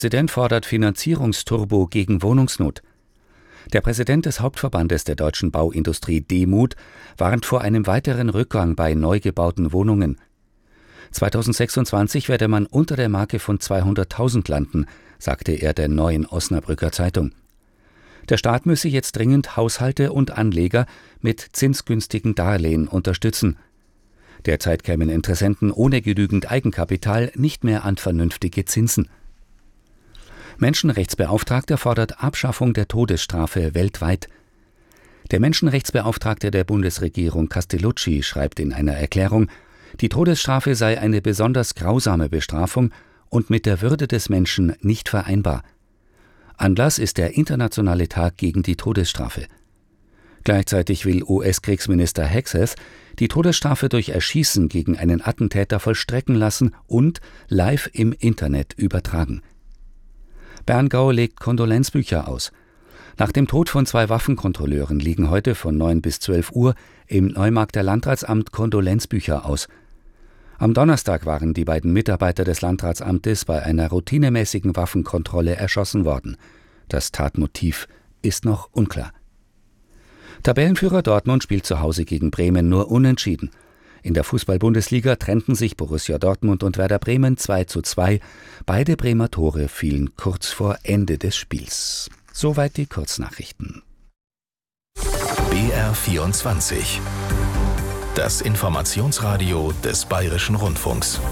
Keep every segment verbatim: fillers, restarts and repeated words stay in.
Der Präsident fordert Finanzierungsturbo gegen Wohnungsnot. Der Präsident des Hauptverbandes der deutschen Bauindustrie Demut warnt vor einem weiteren Rückgang bei neu gebauten Wohnungen. zweitausendsechsundzwanzig werde man unter der Marke von zweihunderttausend landen, sagte er der Neuen Osnabrücker Zeitung. Der Staat müsse jetzt dringend Haushalte und Anleger mit zinsgünstigen Darlehen unterstützen. Derzeit kämen Interessenten ohne genügend Eigenkapital nicht mehr an vernünftige Zinsen. Menschenrechtsbeauftragter fordert Abschaffung der Todesstrafe weltweit. Der Menschenrechtsbeauftragte der Bundesregierung Castellucci schreibt in einer Erklärung, die Todesstrafe sei eine besonders grausame Bestrafung und mit der Würde des Menschen nicht vereinbar. Anlass ist der Internationale Tag gegen die Todesstrafe. Gleichzeitig will U S-Kriegsminister Hegseth die Todesstrafe durch Erschießen gegen einen Attentäter vollstrecken lassen und live im Internet übertragen. Berngau legt Kondolenzbücher aus. Nach dem Tod von zwei Waffenkontrolleuren liegen heute von neun bis zwölf Uhr im Neumarkter Landratsamt Kondolenzbücher aus. Am Donnerstag waren die beiden Mitarbeiter des Landratsamtes bei einer routinemäßigen Waffenkontrolle erschossen worden. Das Tatmotiv ist noch unklar. Tabellenführer Dortmund spielt zu Hause gegen Bremen nur unentschieden. In der Fußball-Bundesliga trennten sich Borussia Dortmund und Werder Bremen zwei zu zwei. Beide Bremer Tore fielen kurz vor Ende des Spiels. Soweit die Kurznachrichten. B R vierundzwanzig. Das Informationsradio des Bayerischen Rundfunks.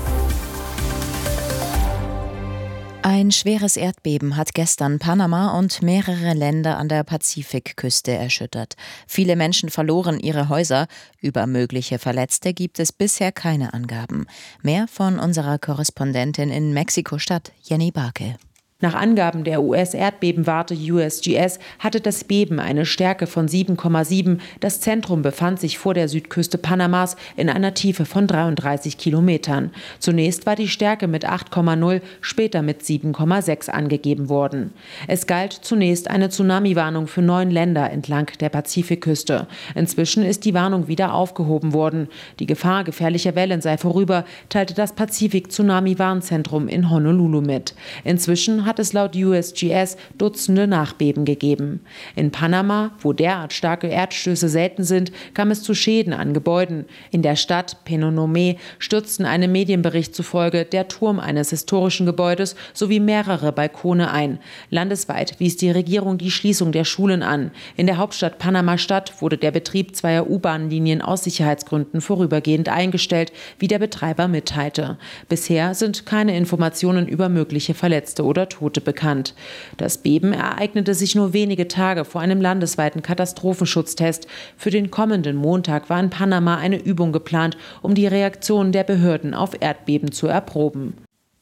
Ein schweres Erdbeben hat gestern Panama und mehrere Länder an der Pazifikküste erschüttert. Viele Menschen verloren ihre Häuser. Über mögliche Verletzte gibt es bisher keine Angaben. Mehr von unserer Korrespondentin in Mexiko-Stadt, Jenny Barke. Nach Angaben der U S-Erdbebenwarte U S G S hatte das Beben eine Stärke von sieben Komma sieben. Das Zentrum befand sich vor der Südküste Panamas in einer Tiefe von dreiunddreißig Kilometern. Zunächst war die Stärke mit acht Komma null, später mit sieben Komma sechs angegeben worden. Es galt zunächst eine Tsunami-Warnung für neun Länder entlang der Pazifikküste. Inzwischen ist die Warnung wieder aufgehoben worden. Die Gefahr gefährlicher Wellen sei vorüber, teilte das Pazifik-Tsunami-Warnzentrum in Honolulu mit. Inzwischen hat es laut U S G S Dutzende Nachbeben gegeben. In Panama, wo derart starke Erdstöße selten sind, kam es zu Schäden an Gebäuden. In der Stadt Penonomé stürzten einem Medienbericht zufolge der Turm eines historischen Gebäudes sowie mehrere Balkone ein. Landesweit wies die Regierung die Schließung der Schulen an. In der Hauptstadt Panama-Stadt wurde der Betrieb zweier U-Bahn-Linien aus Sicherheitsgründen vorübergehend eingestellt, wie der Betreiber mitteilte. Bisher sind keine Informationen über mögliche Verletzte oder Tote bekannt. Das Beben ereignete sich nur wenige Tage vor einem landesweiten Katastrophenschutztest. Für den kommenden Montag war in Panama eine Übung geplant, um die Reaktion der Behörden auf Erdbeben zu erproben.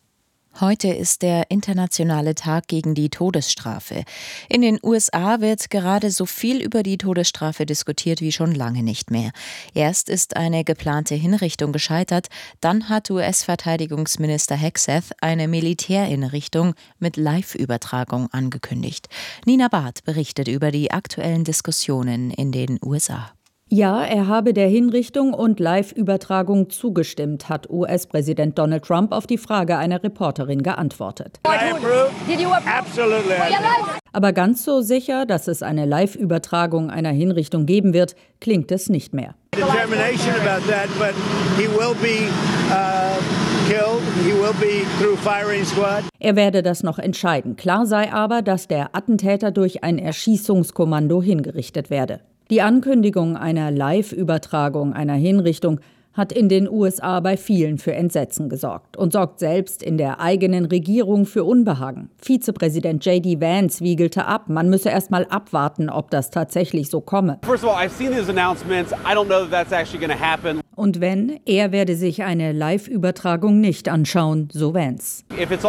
Heute ist der internationale Tag gegen die Todesstrafe. In den U S A wird gerade so viel über die Todesstrafe diskutiert wie schon lange nicht mehr. Erst ist eine geplante Hinrichtung gescheitert, dann hat U S-Verteidigungsminister Hegseth eine Militärhinrichtung mit Live-Übertragung angekündigt. Nina Barth berichtet über die aktuellen Diskussionen in den U S A. Ja, er habe der Hinrichtung und Live-Übertragung zugestimmt, hat U S-Präsident Donald Trump auf die Frage einer Reporterin geantwortet. Aber ganz so sicher, dass es eine Live-Übertragung einer Hinrichtung geben wird, klingt es nicht mehr. Er werde das noch entscheiden. Klar sei aber, dass der Attentäter durch ein Erschießungskommando hingerichtet werde. Die Ankündigung einer Live-Übertragung einer Hinrichtung hat in den U S A bei vielen für Entsetzen gesorgt und sorgt selbst in der eigenen Regierung für Unbehagen. Vizepräsident J D Vance wiegelte ab, man müsse erst mal abwarten, ob das tatsächlich so komme. Und wenn, er werde sich eine Live-Übertragung nicht anschauen, so Vance.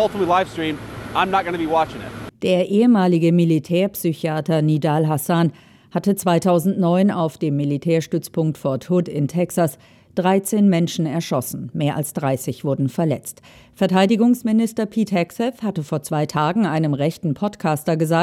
Der ehemalige Militärpsychiater Nidal Hasan hatte zweitausendneun auf dem Militärstützpunkt Fort Hood in Texas dreizehn Menschen erschossen, mehr als dreißig wurden verletzt. Verteidigungsminister Pete Hegseth hatte vor zwei Tagen einem rechten Podcaster gesagt,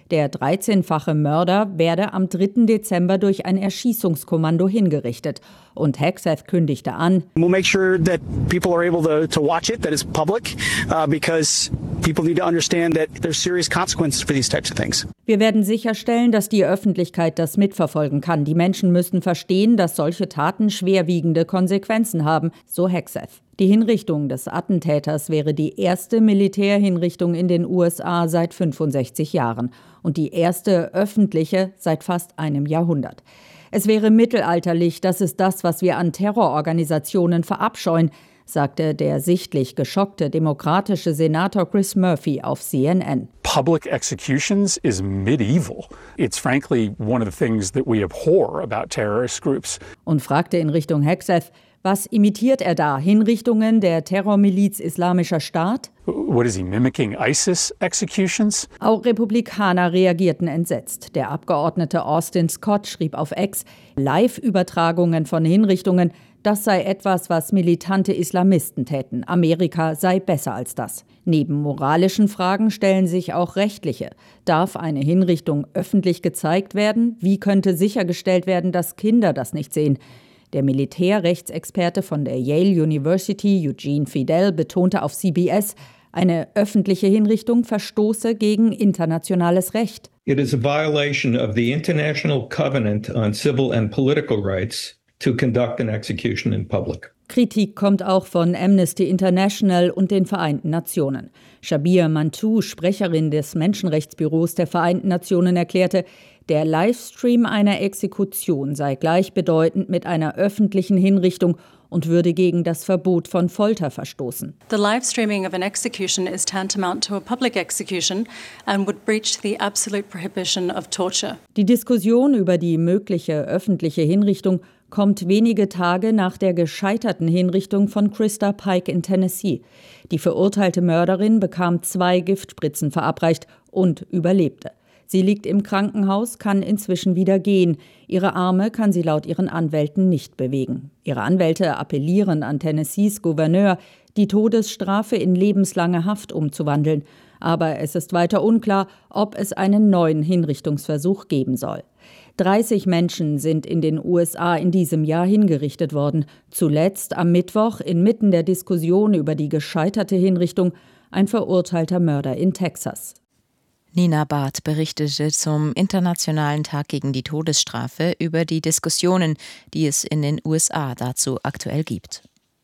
Der dreizehnfache Mörder werde am dritten Dezember durch ein Erschießungskommando hingerichtet. Und Hegseth kündigte an, We'll make sure that people are able to, to watch it, that it's public, uh, because people need to understand that there's serious consequences for these types of things. Wir werden sicherstellen, dass die Öffentlichkeit das mitverfolgen kann. Die Menschen müssen verstehen, dass solche Taten schwerwiegende Konsequenzen haben, so Hegseth. Die Hinrichtung des Attentäters wäre die erste Militärhinrichtung in den U S A seit fünfundsechzig Jahren und die erste öffentliche seit fast einem Jahrhundert. Es wäre mittelalterlich, das ist das, was wir an Terrororganisationen verabscheuen, sagte der sichtlich geschockte demokratische Senator Chris Murphy auf C N N. Public executions is medieval. It's frankly one of the things that we abhor about terrorist groups. Und fragte in Richtung Hegseth, was imitiert er da? Hinrichtungen der Terrormiliz Islamischer Staat? What is he mimicking? ISIS executions? Auch Republikaner reagierten entsetzt. Der Abgeordnete Austin Scott schrieb auf X, Live-Übertragungen von Hinrichtungen, das sei etwas, was militante Islamisten täten. Amerika sei besser als das. Neben moralischen Fragen stellen sich auch rechtliche. Darf eine Hinrichtung öffentlich gezeigt werden? Wie könnte sichergestellt werden, dass Kinder das nicht sehen? Der Militärrechtsexperte von der Yale University, Eugene Fidel, betonte auf C B S, eine öffentliche Hinrichtung verstoße gegen internationales Recht. It is a violation of the International Covenant on Civil and Political Rights to conduct an execution in public. Kritik kommt auch von Amnesty International und den Vereinten Nationen. Shabir Mantou, Sprecherin des Menschenrechtsbüros der Vereinten Nationen, erklärte, der Livestream einer Exekution sei gleichbedeutend mit einer öffentlichen Hinrichtung und würde gegen das Verbot von Folter verstoßen. The live streaming of an execution is tantamount to a public execution and would breach the absolute prohibition of torture. Die Diskussion über die mögliche öffentliche Hinrichtung kommt wenige Tage nach der gescheiterten Hinrichtung von Krista Pike in Tennessee. Die verurteilte Mörderin bekam zwei Giftspritzen verabreicht und überlebte. Sie liegt im Krankenhaus, kann inzwischen wieder gehen. Ihre Arme kann sie laut ihren Anwälten nicht bewegen. Ihre Anwälte appellieren an Tennessees Gouverneur, die Todesstrafe in lebenslange Haft umzuwandeln. Aber es ist weiter unklar, ob es einen neuen Hinrichtungsversuch geben soll. dreißig Menschen sind in den U S A in diesem Jahr hingerichtet worden. Zuletzt am Mittwoch inmitten der Diskussion über die gescheiterte Hinrichtung ein verurteilter Mörder in Texas. Nina Barth berichtete zum Internationalen Tag gegen die Todesstrafe über die Diskussionen, die es in den U S A dazu aktuell gibt.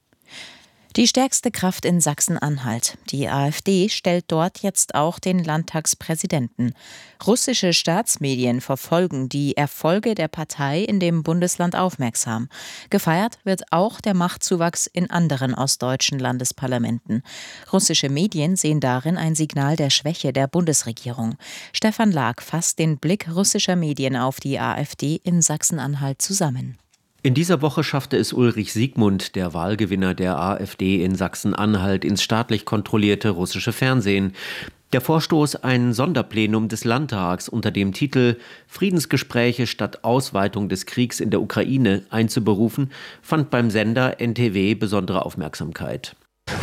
Die stärkste Kraft in Sachsen-Anhalt, die AfD, stellt dort jetzt auch den Landtagspräsidenten. Russische Staatsmedien verfolgen die Erfolge der Partei in dem Bundesland aufmerksam. Gefeiert wird auch der Machtzuwachs in anderen ostdeutschen Landesparlamenten. Russische Medien sehen darin ein Signal der Schwäche der Bundesregierung. Stefan Lag fasst den Blick russischer Medien auf die AfD in Sachsen-Anhalt zusammen. In dieser Woche schaffte es Ulrich Siegmund, der Wahlgewinner der AfD in Sachsen-Anhalt, ins staatlich kontrollierte russische Fernsehen. Der Vorstoß, ein Sonderplenum des Landtags unter dem Titel »Friedensgespräche statt Ausweitung des Kriegs in der Ukraine« einzuberufen, fand beim Sender N T W besondere Aufmerksamkeit.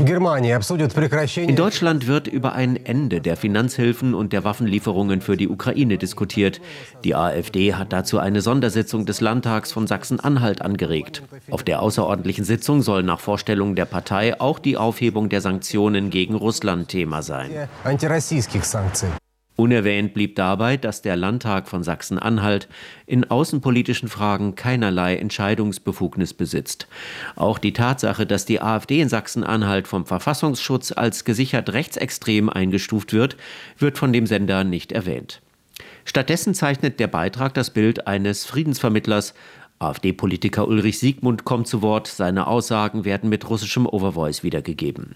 In Deutschland wird über ein Ende der Finanzhilfen und der Waffenlieferungen für die Ukraine diskutiert. Die AfD hat dazu eine Sondersitzung des Landtags von Sachsen-Anhalt angeregt. Auf der außerordentlichen Sitzung soll nach Vorstellung der Partei auch die Aufhebung der Sanktionen gegen Russland Thema sein. Unerwähnt blieb dabei, dass der Landtag von Sachsen-Anhalt in außenpolitischen Fragen keinerlei Entscheidungsbefugnis besitzt. Auch die Tatsache, dass die AfD in Sachsen-Anhalt vom Verfassungsschutz als gesichert rechtsextrem eingestuft wird, wird von dem Sender nicht erwähnt. Stattdessen zeichnet der Beitrag das Bild eines Friedensvermittlers. AfD-Politiker Ulrich Siegmund kommt zu Wort, seine Aussagen werden mit russischem Overvoice wiedergegeben.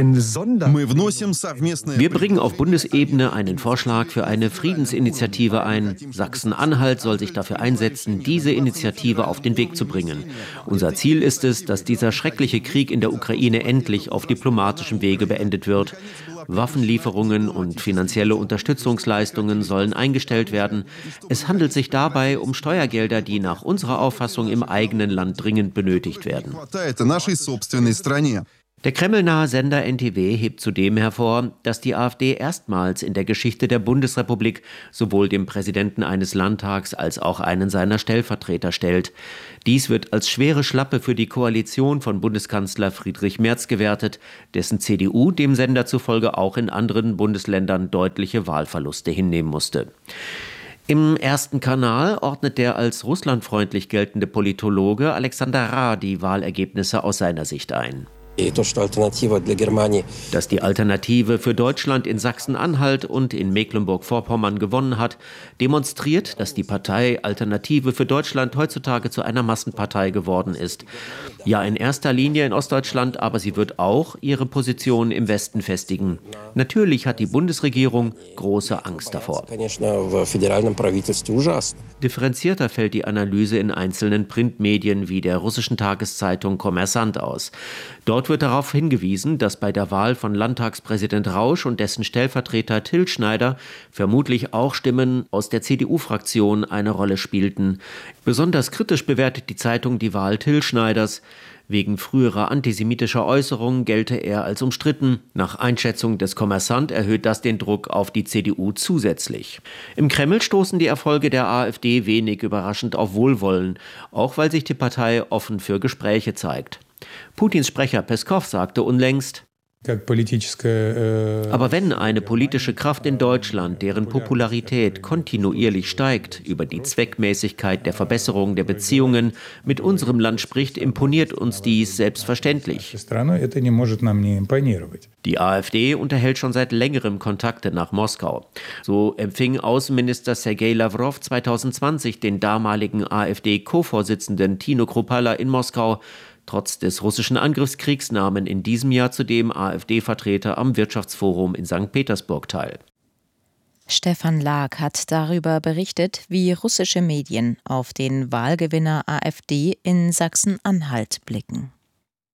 Wir bringen auf Bundesebene einen Vorschlag für eine Friedensinitiative ein. Sachsen-Anhalt soll sich dafür einsetzen, diese Initiative auf den Weg zu bringen. Unser Ziel ist es, dass dieser schreckliche Krieg in der Ukraine endlich auf diplomatischem Wege beendet wird. Waffenlieferungen und finanzielle Unterstützungsleistungen sollen eingestellt werden. Es handelt sich dabei um Steuergelder, die nach unserer Auffassung im eigenen Land dringend benötigt werden. Der kremlnahe Sender N T W hebt zudem hervor, dass die AfD erstmals in der Geschichte der Bundesrepublik sowohl den Präsidenten eines Landtags als auch einen seiner Stellvertreter stellt. Dies wird als schwere Schlappe für die Koalition von Bundeskanzler Friedrich Merz gewertet, dessen C D U dem Sender zufolge auch in anderen Bundesländern deutliche Wahlverluste hinnehmen musste. Im ersten Kanal ordnet der als russlandfreundlich geltende Politologe Alexander Ra die Wahlergebnisse aus seiner Sicht ein. Dass die Alternative für Deutschland in Sachsen-Anhalt und in Mecklenburg-Vorpommern gewonnen hat, demonstriert, dass die Partei Alternative für Deutschland heutzutage zu einer Massenpartei geworden ist. Ja, in erster Linie in Ostdeutschland, aber sie wird auch ihre Position im Westen festigen. Natürlich hat die Bundesregierung große Angst davor. Differenzierter fällt die Analyse in einzelnen Printmedien wie der russischen Tageszeitung Kommersant aus. Dort wird darauf hingewiesen, dass bei der Wahl von Landtagspräsident Rausch und dessen Stellvertreter Till Schneider vermutlich auch Stimmen aus der C D U-Fraktion eine Rolle spielten. Besonders kritisch bewertet die Zeitung die Wahl Till Schneiders. Wegen früherer antisemitischer Äußerungen gelte er als umstritten. Nach Einschätzung des Kommersant erhöht das den Druck auf die C D U zusätzlich. Im Kreml stoßen die Erfolge der AfD wenig überraschend auf Wohlwollen, auch weil sich die Partei offen für Gespräche zeigt. Putins Sprecher Peskow sagte unlängst: Aber wenn eine politische Kraft in Deutschland, deren Popularität kontinuierlich steigt, über die Zweckmäßigkeit der Verbesserung der Beziehungen mit unserem Land spricht, imponiert uns dies selbstverständlich. Die AfD unterhält schon seit längerem Kontakte nach Moskau. So empfing Außenminister Sergei Lawrow zweitausendzwanzig den damaligen AfD-Co-Vorsitzenden Tino Kruppalla in Moskau. Trotz des russischen Angriffskriegs nahmen in diesem Jahr zudem AfD-Vertreter am Wirtschaftsforum in Sankt Petersburg teil. Stefan Lag hat darüber berichtet, wie russische Medien auf den Wahlgewinner AfD in Sachsen-Anhalt blicken.